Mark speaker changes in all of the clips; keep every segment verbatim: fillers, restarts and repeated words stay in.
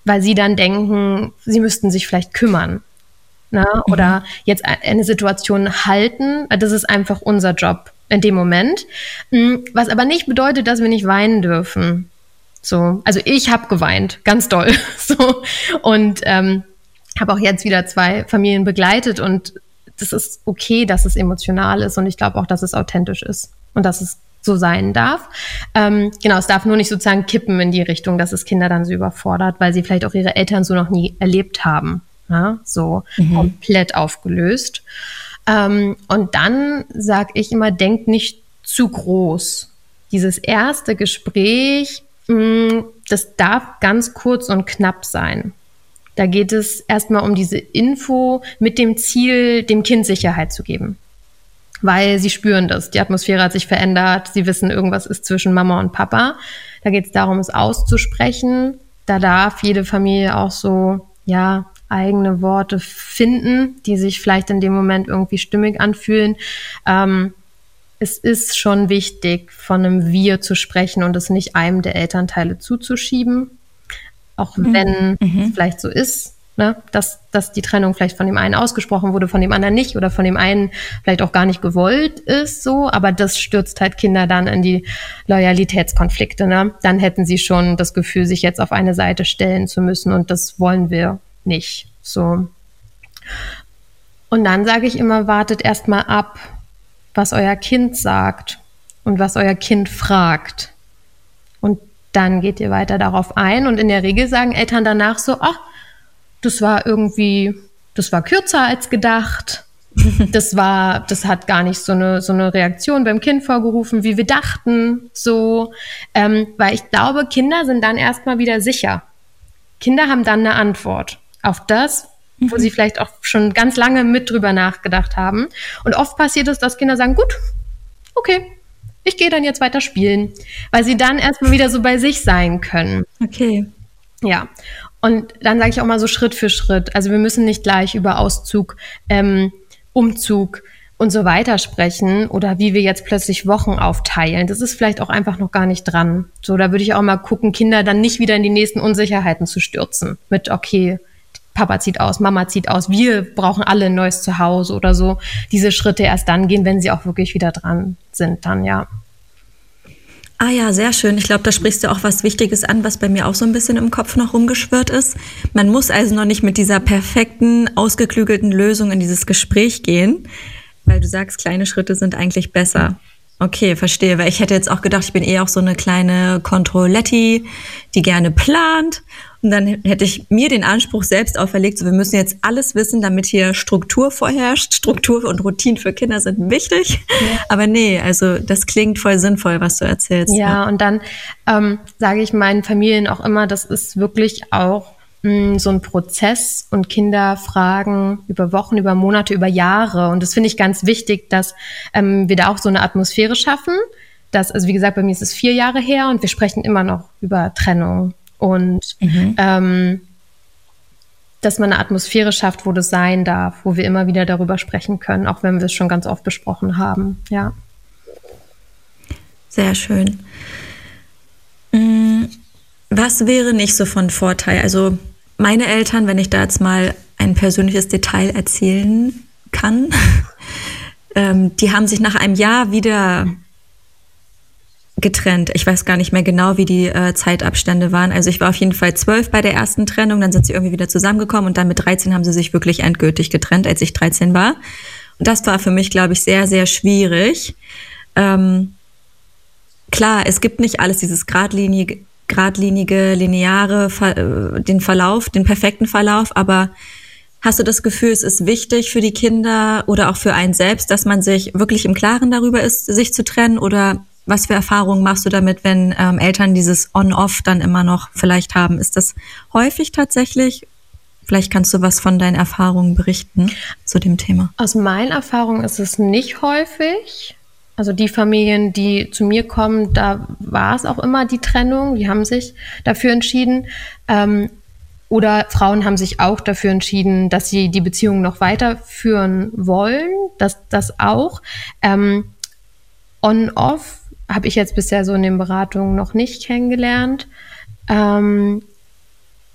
Speaker 1: weil sie dann denken, sie müssten sich vielleicht kümmern. Ne? Oder mhm. jetzt eine Situation halten, das ist einfach unser Job in dem Moment. Was aber nicht bedeutet, dass wir nicht weinen dürfen. So, also ich habe geweint, ganz doll. So. Und ähm, habe auch jetzt wieder zwei Familien begleitet und das ist okay, dass es emotional ist und ich glaube auch, dass es authentisch ist und dass es so sein darf. Ähm, genau, es darf nur nicht sozusagen kippen in die Richtung, dass es Kinder dann so überfordert, weil sie vielleicht auch ihre Eltern so noch nie erlebt haben. Ja, so mhm. komplett aufgelöst. Ähm, und dann sage ich immer, denkt nicht zu groß. Dieses erste Gespräch, mh, das darf ganz kurz und knapp sein. Da geht es erstmal um diese Info mit dem Ziel, dem Kind Sicherheit zu geben. Weil sie spüren das. Die Atmosphäre hat sich verändert. Sie wissen, irgendwas ist zwischen Mama und Papa. Da geht es darum, es auszusprechen. Da darf jede Familie auch so, ja, eigene Worte finden, die sich vielleicht in dem Moment irgendwie stimmig anfühlen. Ähm, es ist schon wichtig, von einem Wir zu sprechen und es nicht einem der Elternteile zuzuschieben. Auch wenn mhm. es vielleicht so ist, ne, dass, dass die Trennung vielleicht von dem einen ausgesprochen wurde, von dem anderen nicht oder von dem einen vielleicht auch gar nicht gewollt ist, so, aber das stürzt halt Kinder dann in die Loyalitätskonflikte, ne? Dann hätten sie schon das Gefühl, sich jetzt auf eine Seite stellen zu müssen und das wollen wir nicht, so. Und dann sage ich immer, wartet erst mal ab, was euer Kind sagt und was euer Kind fragt. Und dann geht ihr weiter darauf ein und in der Regel sagen Eltern danach so, ach, das war irgendwie, das war kürzer als gedacht. Das war, das hat gar nicht so eine, so eine Reaktion beim Kind vorgerufen, wie wir dachten, so. Ähm, weil ich glaube, Kinder sind dann erstmal wieder sicher. Kinder haben dann eine Antwort auf das, wo mhm. sie vielleicht auch schon ganz lange mit drüber nachgedacht haben. Und oft passiert es, dass Kinder sagen, gut, okay, ich gehe dann jetzt weiter spielen, weil sie dann erstmal wieder so bei sich sein können.
Speaker 2: Okay.
Speaker 1: Ja, und dann sage ich auch mal so Schritt für Schritt. Also wir müssen nicht gleich über Auszug, ähm, Umzug und so weiter sprechen oder wie wir jetzt plötzlich Wochen aufteilen. Das ist vielleicht auch einfach noch gar nicht dran. So, da würde ich auch mal gucken, Kinder dann nicht wieder in die nächsten Unsicherheiten zu stürzen. Mit, okay, Papa zieht aus, Mama zieht aus, wir brauchen alle ein neues Zuhause oder so. Diese Schritte erst dann gehen, wenn sie auch wirklich wieder dran sind dann, ja.
Speaker 2: Ah ja, sehr schön. Ich glaube, da sprichst du auch was Wichtiges an, was bei mir auch so ein bisschen im Kopf noch rumgeschwirrt ist. Man muss also noch nicht mit dieser perfekten, ausgeklügelten Lösung in dieses Gespräch gehen, weil du sagst, kleine Schritte sind eigentlich besser. Okay, verstehe, weil ich hätte jetzt auch gedacht, ich bin eher auch so eine kleine Kontrolletti, die gerne plant. Und dann hätte ich mir den Anspruch selbst auferlegt, so wir müssen jetzt alles wissen, damit hier Struktur vorherrscht. Struktur und Routinen für Kinder sind wichtig. Ja. Aber nee, also das klingt voll sinnvoll, was du erzählst.
Speaker 1: Ja, ja. Und dann ähm, sage ich meinen Familien auch immer, das ist wirklich auch mh, so ein Prozess und Kinder fragen über Wochen, über Monate, über Jahre. Und das finde ich ganz wichtig, dass ähm, wir da auch so eine Atmosphäre schaffen. Dass, also wie gesagt, bei mir ist es vier Jahre her und wir sprechen immer noch über Trennung. Und mhm. ähm, dass man eine Atmosphäre schafft, wo das sein darf, wo wir immer wieder darüber sprechen können, auch wenn wir es schon ganz oft besprochen haben. Ja.
Speaker 2: Sehr schön. Was wäre nicht so von Vorteil? Also meine Eltern, wenn ich da jetzt mal ein persönliches Detail erzählen kann, ähm, die haben sich nach einem Jahr wieder getrennt. Ich weiß gar nicht mehr genau, wie die äh, Zeitabstände waren. Also ich war auf jeden Fall zwölf bei der ersten Trennung, dann sind sie irgendwie wieder zusammengekommen und dann mit dreizehn haben sie sich wirklich endgültig getrennt, als ich dreizehn war. Und das war für mich, glaube ich, sehr, sehr schwierig. Ähm, klar, es gibt nicht alles dieses geradlinige, geradlinige, lineare, Ver- den Verlauf, den perfekten Verlauf, aber hast du das Gefühl, es ist wichtig für die Kinder oder auch für einen selbst, dass man sich wirklich im Klaren darüber ist, sich zu trennen? Oder was für Erfahrungen machst du damit, wenn ähm, Eltern dieses On-Off dann immer noch vielleicht haben? Ist das häufig tatsächlich? Vielleicht kannst du was von deinen Erfahrungen berichten zu dem Thema.
Speaker 1: Aus meinen Erfahrungen ist es nicht häufig. Also die Familien, die zu mir kommen, da war es auch immer die Trennung. Die haben sich dafür entschieden. Ähm, oder Frauen haben sich auch dafür entschieden, dass sie die Beziehung noch weiterführen wollen. Das, das auch. Ähm, On-Off habe ich jetzt bisher so in den Beratungen noch nicht kennengelernt. Ähm,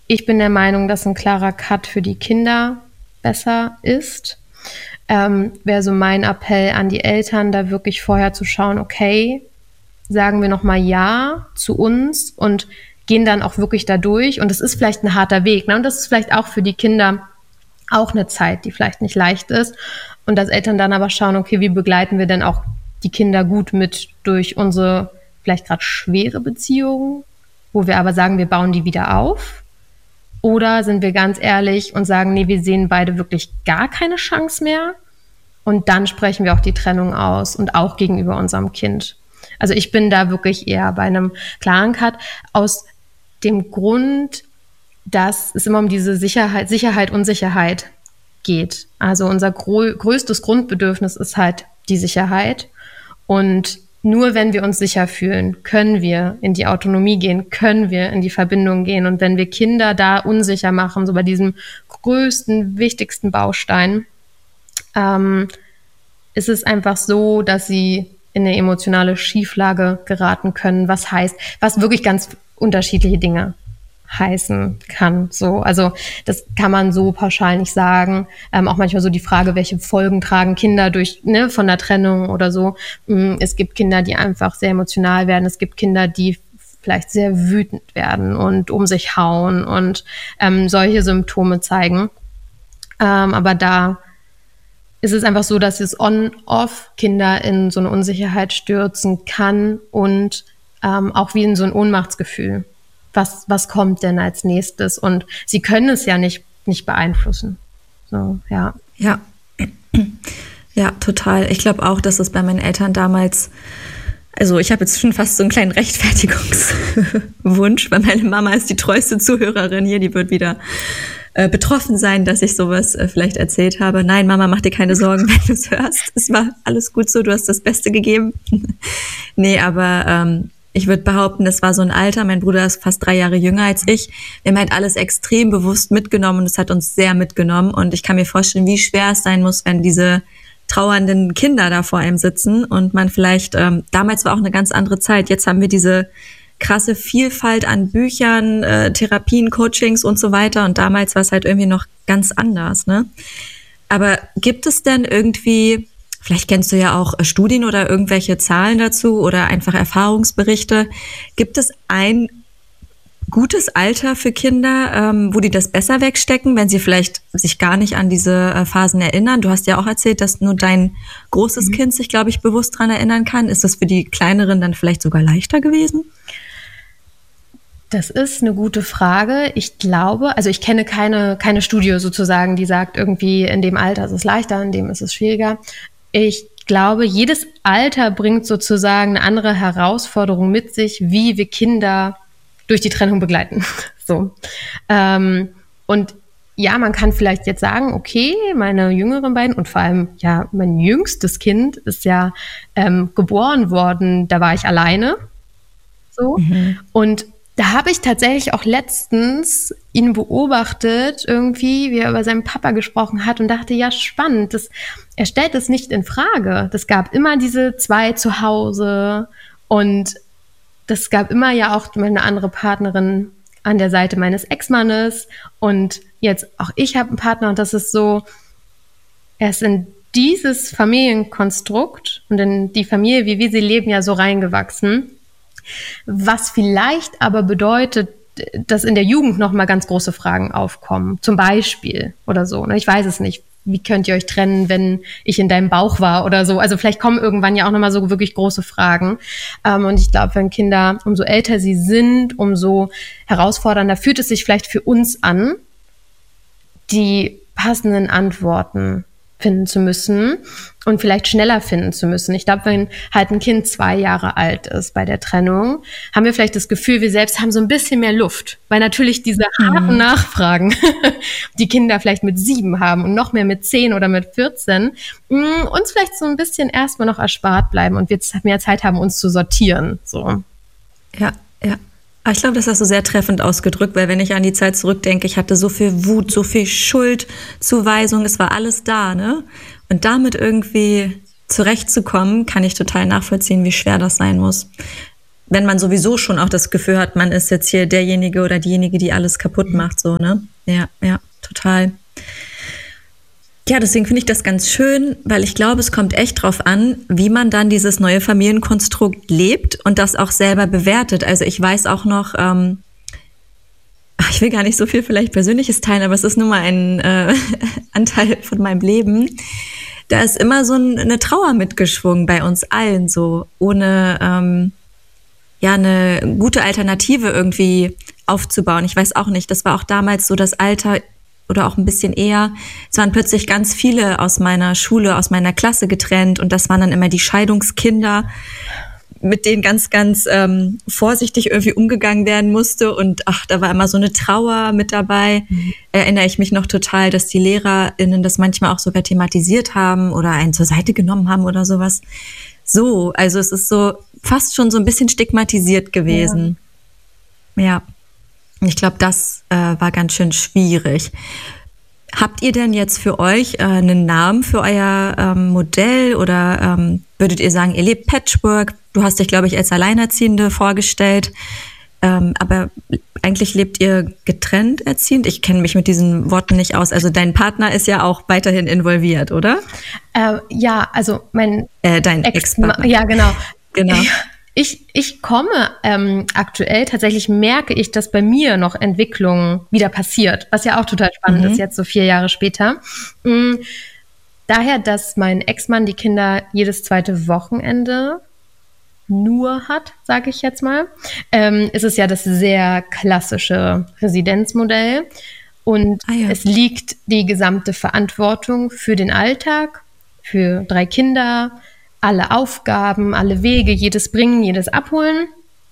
Speaker 1: ich bin der Meinung, dass ein klarer Cut für die Kinder besser ist. Ähm, wäre so mein Appell an die Eltern, da wirklich vorher zu schauen, okay, sagen wir nochmal Ja zu uns und gehen dann auch wirklich da durch. Und es ist vielleicht ein harter Weg, ne? Und das ist vielleicht auch für die Kinder auch eine Zeit, die vielleicht nicht leicht ist. Und dass Eltern dann aber schauen, okay, wie begleiten wir denn auch die Kinder gut mit durch unsere vielleicht gerade schwere Beziehungen, wo wir aber sagen, wir bauen die wieder auf. Oder sind wir ganz ehrlich und sagen, nee, wir sehen beide wirklich gar keine Chance mehr. Und dann sprechen wir auch die Trennung aus und auch gegenüber unserem Kind. Also ich bin da wirklich eher bei einem klaren Cut aus dem Grund, dass es immer um diese Sicherheit, Sicherheit, Unsicherheit geht. Also unser gro- größtes Grundbedürfnis ist halt die Sicherheit. Und nur wenn wir uns sicher fühlen, können wir in die Autonomie gehen, können wir in die Verbindung gehen. Und wenn wir Kinder da unsicher machen, so bei diesem größten, wichtigsten Baustein, ähm, ist es einfach so, dass sie in eine emotionale Schieflage geraten können, was heißt, was wirklich ganz unterschiedliche Dinge heißen kann. So, also das kann man so pauschal nicht sagen. Ähm, auch manchmal so die Frage, welche Folgen tragen Kinder durch, ne, von der Trennung oder so. Es gibt Kinder, die einfach sehr emotional werden. Es gibt Kinder, die vielleicht sehr wütend werden und um sich hauen und ähm, solche Symptome zeigen. Ähm, aber da ist es einfach so, dass es on-off Kinder in so eine Unsicherheit stürzen kann und ähm, auch wie in so ein Ohnmachtsgefühl. Was, was kommt denn als nächstes? Und sie können es ja nicht, nicht beeinflussen. So, ja.
Speaker 2: Ja. Ja, total. Ich glaube auch, dass es bei meinen Eltern damals, also ich habe jetzt schon fast so einen kleinen Rechtfertigungswunsch, weil meine Mama ist die treueste Zuhörerin hier, die wird wieder äh, betroffen sein, dass ich sowas äh, vielleicht erzählt habe. Nein, Mama, mach dir keine Sorgen, wenn du es hörst. Es war alles gut so, du hast das Beste gegeben. Nee, aber ähm, ich würde behaupten, das war so ein Alter, mein Bruder ist fast drei Jahre jünger als ich. Wir haben halt alles extrem bewusst mitgenommen und es hat uns sehr mitgenommen. Und ich kann mir vorstellen, wie schwer es sein muss, wenn diese trauernden Kinder da vor einem sitzen und man vielleicht, ähm, damals war auch eine ganz andere Zeit. Jetzt haben wir diese krasse Vielfalt an Büchern, äh, Therapien, Coachings und so weiter. Und damals war es halt irgendwie noch ganz anders, ne? Aber gibt es denn irgendwie, vielleicht kennst du ja auch Studien oder irgendwelche Zahlen dazu oder einfach Erfahrungsberichte. Gibt es ein gutes Alter für Kinder, ähm, wo die das besser wegstecken, wenn sie vielleicht sich gar nicht an diese äh, Phasen erinnern? Du hast ja auch erzählt, dass nur dein großes mhm. Kind sich, glaube ich, bewusst dran erinnern kann. Ist das für die Kleineren dann vielleicht sogar leichter gewesen?
Speaker 1: Das ist eine gute Frage. Ich glaube, also ich kenne keine, keine Studie sozusagen, die sagt, irgendwie in dem Alter ist es leichter, in dem ist es schwieriger. Ich glaube, jedes Alter bringt sozusagen eine andere Herausforderung mit sich, wie wir Kinder durch die Trennung begleiten. So. Ähm, und ja, man kann vielleicht jetzt sagen, okay, meine jüngeren beiden und vor allem ja mein jüngstes Kind ist ja ähm, geboren worden, da war ich alleine. So. Mhm. Und da habe ich tatsächlich auch letztens ihn beobachtet, irgendwie, wie er über seinen Papa gesprochen hat und dachte, ja, spannend, das, er stellt es nicht in Frage. Das gab immer diese zwei zu Hause und das gab immer ja auch eine andere Partnerin an der Seite meines Ex-Mannes und jetzt auch ich habe einen Partner und das ist so, er ist in dieses Familienkonstrukt und in die Familie, wie wir sie leben, ja so reingewachsen. Was vielleicht aber bedeutet, dass in der Jugend nochmal ganz große Fragen aufkommen, zum Beispiel oder so. Ich weiß es nicht. Wie könnt ihr euch trennen, wenn ich in deinem Bauch war oder so? Also vielleicht kommen irgendwann ja auch nochmal so wirklich große Fragen. Und ich glaube, wenn Kinder, umso älter sie sind, umso herausfordernder fühlt es sich vielleicht für uns an, die passenden Antworten finden zu müssen und vielleicht schneller finden zu müssen. Ich glaube, wenn halt ein Kind zwei Jahre alt ist bei der Trennung, haben wir vielleicht das Gefühl, wir selbst haben so ein bisschen mehr Luft, weil natürlich diese harten mhm. Nachfragen, die Kinder vielleicht mit sieben haben und noch mehr mit zehn oder mit vierzehn, mh, uns vielleicht so ein bisschen erstmal noch erspart bleiben und wir mehr Zeit haben, uns zu sortieren. So.
Speaker 2: Ja, ja. Ich glaube, das hast du sehr treffend ausgedrückt, weil wenn ich an die Zeit zurückdenke, ich hatte so viel Wut, so viel Schuldzuweisung, es war alles da, ne? Und damit irgendwie zurechtzukommen, kann ich total nachvollziehen, wie schwer das sein muss. wenn man sowieso schon auch das Gefühl hat, man ist jetzt hier derjenige oder diejenige, die alles kaputt macht, so, ne? Ja, ja, total. Ja, deswegen finde ich das ganz schön, weil ich glaube, es kommt echt drauf an, wie man dann dieses neue Familienkonstrukt lebt und das auch selber bewertet. Also ich weiß auch noch, ähm, ich will gar nicht so viel vielleicht Persönliches teilen, aber es ist nun mal ein äh, Anteil von meinem Leben. Da ist immer so ein, eine Trauer mitgeschwungen bei uns allen, so ohne ähm, ja eine gute Alternative irgendwie aufzubauen. Ich weiß auch nicht, das war auch damals so das Alter, oder auch ein bisschen eher, es waren plötzlich ganz viele aus meiner Schule, aus meiner Klasse getrennt und das waren dann immer die Scheidungskinder, mit denen ganz, ganz ähm, vorsichtig irgendwie umgegangen werden musste und ach, da war immer so eine Trauer mit dabei. Mhm. Erinnere ich mich noch total, dass die LehrerInnen das manchmal auch sogar thematisiert haben oder einen zur Seite genommen haben oder sowas. So, also es ist so fast schon so ein bisschen stigmatisiert gewesen. Ja. ja. Ich glaube, das äh, war ganz schön schwierig. Habt ihr denn jetzt für euch äh, einen Namen für euer ähm, Modell oder ähm, würdet ihr sagen, ihr lebt Patchwork? Du hast dich, glaube ich, als Alleinerziehende vorgestellt, ähm, aber eigentlich lebt ihr getrennt erziehend? Ich kenne mich mit diesen Worten nicht aus. Also dein Partner ist ja auch weiterhin involviert, oder?
Speaker 1: Äh, ja, also mein
Speaker 2: äh, dein Ex- Ex-Partner.
Speaker 1: Ja, genau.
Speaker 2: Genau.
Speaker 1: Ich, ich komme ähm, aktuell, tatsächlich merke ich, dass bei mir noch Entwicklung wieder passiert, was ja auch total spannend mhm. ist, jetzt so vier Jahre später. Mhm. Daher, dass mein Ex-Mann die Kinder jedes zweite Wochenende nur hat, sage ich jetzt mal, ähm, ist es ja das sehr klassische Residenzmodell. Und ah, ja. es liegt die gesamte Verantwortung für den Alltag, für drei Kinder, alle Aufgaben, alle Wege, jedes Bringen, jedes Abholen,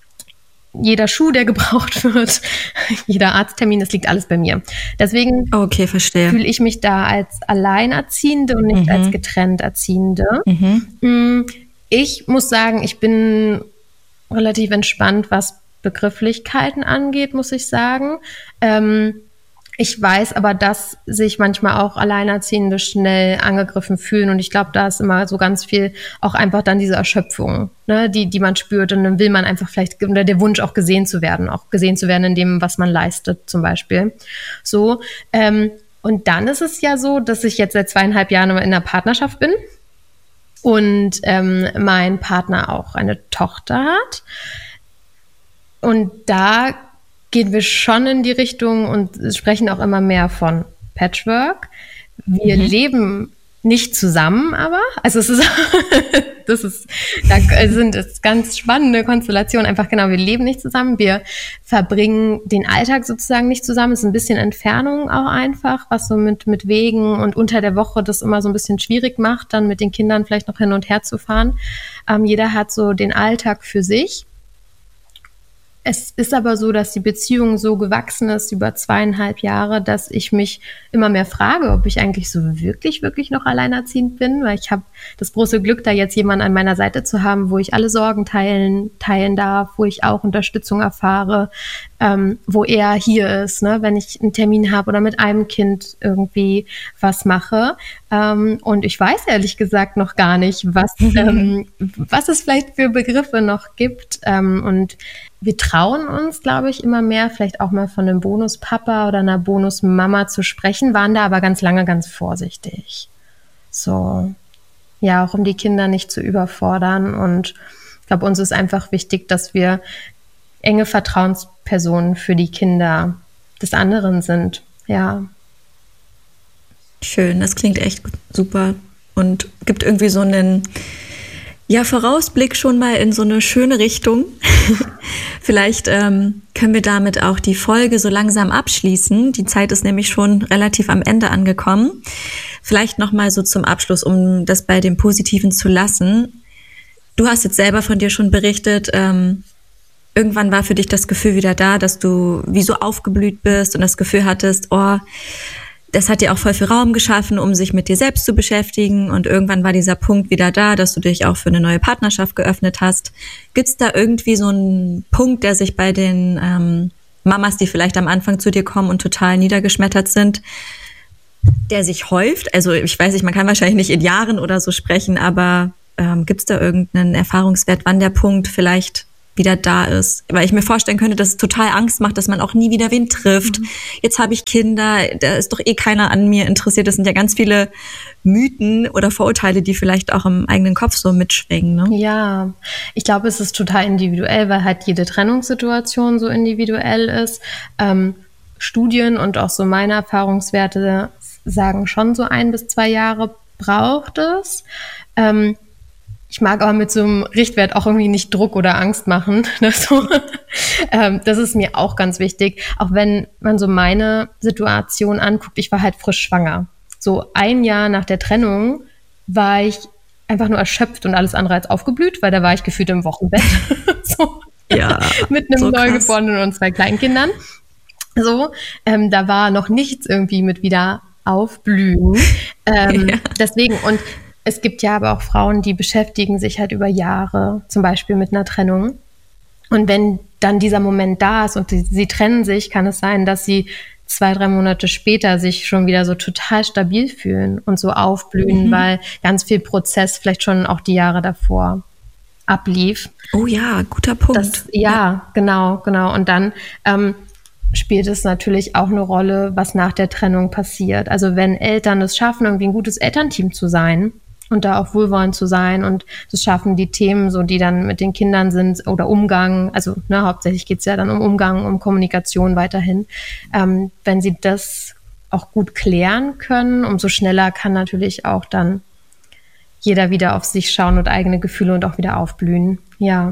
Speaker 1: jeder Schuh, der gebraucht wird, jeder Arzttermin, das liegt alles bei mir. Deswegen
Speaker 2: okay, verstehe.
Speaker 1: fühle ich mich da als Alleinerziehende und nicht mhm. als getrennt Erziehende. Mhm. Ich muss sagen, ich bin relativ entspannt, was Begrifflichkeiten angeht, muss ich sagen. Ähm, Ich weiß aber, dass sich manchmal auch Alleinerziehende schnell angegriffen fühlen und ich glaube, da ist immer so ganz viel auch einfach dann diese Erschöpfung, ne, die die man spürt und dann will man einfach vielleicht, oder der Wunsch auch gesehen zu werden, auch gesehen zu werden in dem, was man leistet zum Beispiel. So, ähm, und dann ist es ja so, dass ich jetzt seit zweieinhalb Jahren in einer Partnerschaft bin und ähm, mein Partner auch eine Tochter hat und da gehen wir schon in die Richtung und sprechen auch immer mehr von Patchwork. Wir mhm. leben nicht zusammen, aber, also es ist, das ist, da sind es ganz spannende Konstellationen. Einfach genau, wir leben nicht zusammen, wir verbringen den Alltag sozusagen nicht zusammen. Es ist ein bisschen Entfernung auch einfach, was so mit, mit Wegen und unter der Woche das immer so ein bisschen schwierig macht, dann mit den Kindern vielleicht noch hin und her zu fahren. Ähm, jeder hat so den Alltag für sich. Es ist aber so, dass die Beziehung so gewachsen ist über zweieinhalb Jahre, dass ich mich immer mehr frage, ob ich eigentlich so wirklich, wirklich noch alleinerziehend bin, weil ich habe das große Glück, da jetzt jemanden an meiner Seite zu haben, wo ich alle Sorgen teilen, teilen darf, wo ich auch Unterstützung erfahre, ähm, wo er hier ist, ne, wenn ich einen Termin habe oder mit einem Kind irgendwie was mache. Ähm, und ich weiß ehrlich gesagt noch gar nicht, was, ähm, was es vielleicht für Begriffe noch gibt. Ähm, und wir trauen uns, glaube ich, immer mehr, vielleicht auch mal von einem Bonuspapa oder einer Bonusmama zu sprechen, waren da aber ganz lange ganz vorsichtig. So, ja, auch um die Kinder nicht zu überfordern. Und ich glaube, uns ist einfach wichtig, dass wir enge Vertrauenspersonen für die Kinder des anderen sind. Ja.
Speaker 2: Schön, das klingt echt super und gibt irgendwie so einen ja, Vorausblick schon mal in so eine schöne Richtung. Vielleicht ähm, können wir damit auch die Folge so langsam abschließen. Die Zeit ist nämlich schon relativ am Ende angekommen. Vielleicht noch mal so zum Abschluss, um das bei dem Positiven zu lassen. Du hast jetzt selber von dir schon berichtet, ähm, irgendwann war für dich das Gefühl wieder da, dass du wie so aufgeblüht bist und das Gefühl hattest, oh, das hat dir auch voll viel Raum geschaffen, um sich mit dir selbst zu beschäftigen. Und irgendwann war dieser Punkt wieder da, dass du dich auch für eine neue Partnerschaft geöffnet hast. Gibt's da irgendwie so einen Punkt, der sich bei den ähm, Mamas, die vielleicht am Anfang zu dir kommen und total niedergeschmettert sind, der sich häuft? Also ich weiß nicht, man kann wahrscheinlich nicht in Jahren oder so sprechen, aber ähm, gibt's da irgendeinen Erfahrungswert, wann der Punkt vielleicht wieder da ist. Weil ich mir vorstellen könnte, dass es total Angst macht, dass man auch nie wieder wen trifft. Mhm. Jetzt habe ich Kinder, da ist doch eh keiner an mir interessiert. Das sind ja ganz viele Mythen oder Vorurteile, die vielleicht auch im eigenen Kopf so mitschwingen. Ne?
Speaker 1: Ja, ich glaube, es ist total individuell, weil halt jede Trennungssituation so individuell ist. Ähm, Studien und auch so meine Erfahrungswerte sagen schon so ein bis zwei Jahre braucht es. Ähm, Ich mag aber mit so einem Richtwert auch irgendwie nicht Druck oder Angst machen. So. ähm, das ist mir auch ganz wichtig. Auch wenn man so meine Situation anguckt, ich war halt frisch schwanger. So ein Jahr nach der Trennung war ich einfach nur erschöpft und alles andere als aufgeblüht, weil da war ich gefühlt im Wochenbett. so.
Speaker 2: Ja,
Speaker 1: mit einem
Speaker 2: so
Speaker 1: Neugeborenen und zwei Kleinkindern. So, ähm, da war noch nichts irgendwie mit wieder aufblühen. Ähm, ja. Deswegen, und es gibt ja aber auch Frauen, die beschäftigen sich halt über Jahre, zum Beispiel mit einer Trennung. Und wenn dann dieser Moment da ist und die, sie trennen sich, kann es sein, dass sie zwei, drei Monate später sich schon wieder so total stabil fühlen und so aufblühen, mhm. weil ganz viel Prozess vielleicht schon auch die Jahre davor ablief.
Speaker 2: Oh ja, guter Punkt.
Speaker 1: Das, ja, ja, genau, genau. Und dann ähm, spielt es natürlich auch eine Rolle, was nach der Trennung passiert. Also wenn Eltern es schaffen, irgendwie ein gutes Elternteam zu sein, und da auch wohlwollend zu sein und das schaffen die Themen, so die dann mit den Kindern sind oder Umgang, also ne, hauptsächlich geht's ja dann um Umgang, um Kommunikation weiterhin. Ähm, wenn sie das auch gut klären können, umso schneller kann natürlich auch dann jeder wieder auf sich schauen und eigene Gefühle und auch wieder aufblühen. Ja.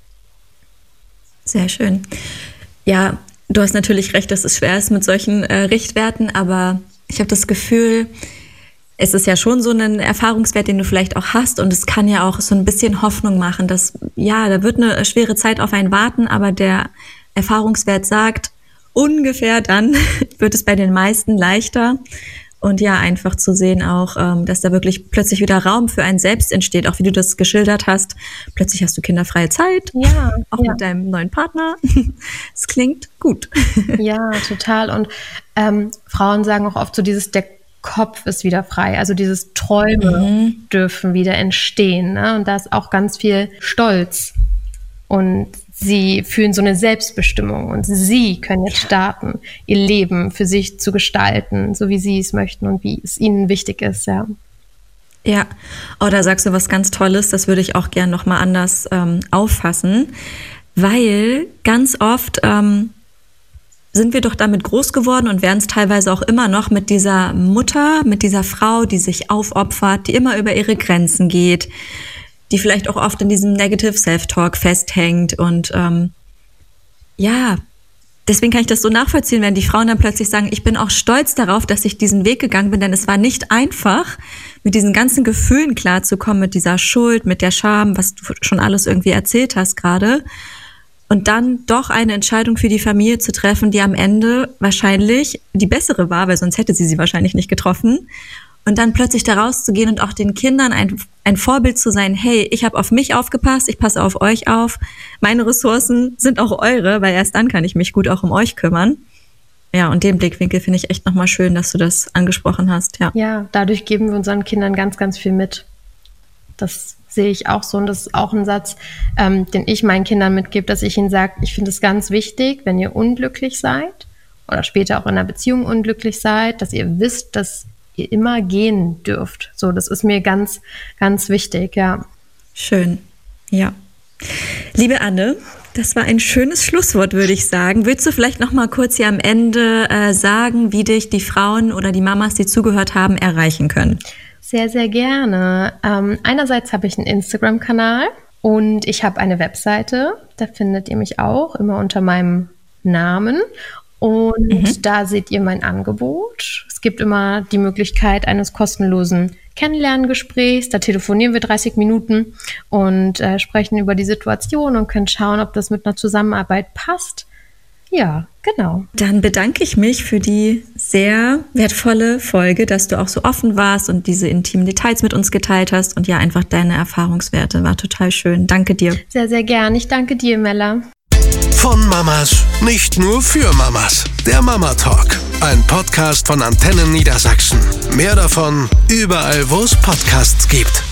Speaker 2: Sehr schön. Ja, du hast natürlich recht, dass es schwer ist mit solchen äh, Richtwerten, aber ich habe das Gefühl, es ist ja schon so ein Erfahrungswert, den du vielleicht auch hast und es kann ja auch so ein bisschen Hoffnung machen, dass, ja, da wird eine schwere Zeit auf einen warten, aber der Erfahrungswert sagt, ungefähr dann wird es bei den meisten leichter und ja, einfach zu sehen auch, dass da wirklich plötzlich wieder Raum für einen selbst entsteht, auch wie du das geschildert hast. Plötzlich hast du kinderfreie Zeit,
Speaker 1: ja,
Speaker 2: auch
Speaker 1: ja.
Speaker 2: mit deinem neuen Partner. Es klingt gut.
Speaker 1: Ja, total und ähm, Frauen sagen auch oft so dieses, der Kopf ist wieder frei, also dieses Träume mhm. dürfen wieder entstehen, ne? Und da ist auch ganz viel Stolz und sie fühlen so eine Selbstbestimmung und sie können jetzt starten, ihr Leben für sich zu gestalten, so wie sie es möchten und wie es ihnen wichtig ist, ja.
Speaker 2: Ja, oh, da sagst du was ganz Tolles, das würde ich auch gern nochmal anders ähm, auffassen, weil ganz oft ähm, sind wir doch damit groß geworden und werden es teilweise auch immer noch mit dieser Mutter, mit dieser Frau, die sich aufopfert, die immer über ihre Grenzen geht, die vielleicht auch oft in diesem Negative Self-Talk festhängt und ähm, ja, deswegen kann ich das so nachvollziehen, wenn die Frauen dann plötzlich sagen, ich bin auch stolz darauf, dass ich diesen Weg gegangen bin, denn es war nicht einfach, mit diesen ganzen Gefühlen klarzukommen, mit dieser Schuld, mit der Scham, was du schon alles irgendwie erzählt hast gerade. Und dann doch eine Entscheidung für die Familie zu treffen, die am Ende wahrscheinlich die bessere war, weil sonst hätte sie sie wahrscheinlich nicht getroffen. Und dann plötzlich da rauszugehen und auch den Kindern ein, ein Vorbild zu sein, hey, ich habe auf mich aufgepasst, ich passe auf euch auf, meine Ressourcen sind auch eure, weil erst dann kann ich mich gut auch um euch kümmern. Ja, und den Blickwinkel finde ich echt nochmal schön, dass du das angesprochen hast. Ja.
Speaker 1: Ja, dadurch geben wir unseren Kindern ganz, ganz viel mit. Das sehe ich auch so und das ist auch ein Satz, ähm, den ich meinen Kindern mitgebe, dass ich ihnen sage, ich finde es ganz wichtig, wenn ihr unglücklich seid oder später auch in einer Beziehung unglücklich seid, dass ihr wisst, dass ihr immer gehen dürft. So, das ist mir ganz, ganz wichtig, ja.
Speaker 2: Schön, ja. Liebe Anne, das war ein schönes Schlusswort, würde ich sagen. Willst du vielleicht noch mal kurz hier am Ende äh, sagen, wie dich die Frauen oder die Mamas, die zugehört haben, erreichen können?
Speaker 1: Sehr, sehr gerne. Ähm, einerseits habe ich einen Instagram-Kanal und ich habe eine Webseite. Da findet ihr mich auch immer unter meinem Namen. Und mhm. da seht ihr mein Angebot. Es gibt immer die Möglichkeit eines kostenlosen Kennenlerngesprächs. Da telefonieren wir dreißig Minuten und äh, sprechen über die Situation und können schauen, ob das mit einer Zusammenarbeit passt. Ja, genau.
Speaker 2: Dann bedanke ich mich für die sehr wertvolle Folge, dass du auch so offen warst und diese intimen Details mit uns geteilt hast und ja, einfach deine Erfahrungswerte. War total schön. Danke dir.
Speaker 1: Sehr, sehr gern. Ich danke dir, Mella.
Speaker 3: Von Mamas, nicht nur für Mamas. Der Mama Talk, ein Podcast von Antennen Niedersachsen. Mehr davon überall, wo es Podcasts gibt.